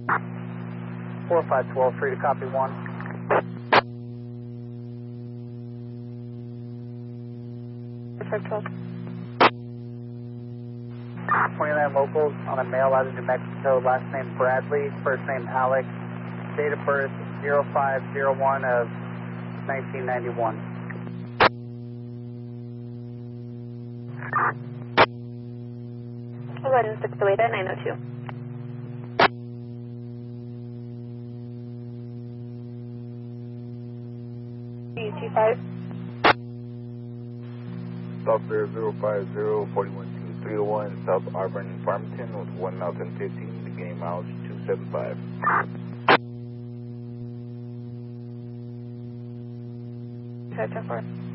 4512, free to copy 1. Perfect. 29 locals on a male out of New Mexico, last name Bradley, first name Alex, date of birth 0501 of 1991. Go ahead and 608 at 902. T5. Software 050-412-301, South Auburn, Farmington with 1015, beginning mileage 275. Perfect.